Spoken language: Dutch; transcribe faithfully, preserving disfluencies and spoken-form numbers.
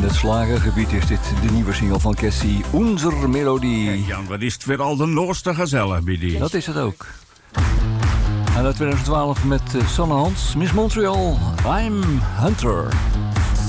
het slagergebied is dit de nieuwe single van Cassie, Unser Melodie. Kijk Jan, wat is het weer al de Noorste gezellig bij die. Dat is het ook. En uit twintig twaalf met Sanne Hans, Miss Montreal, I'm Hunter.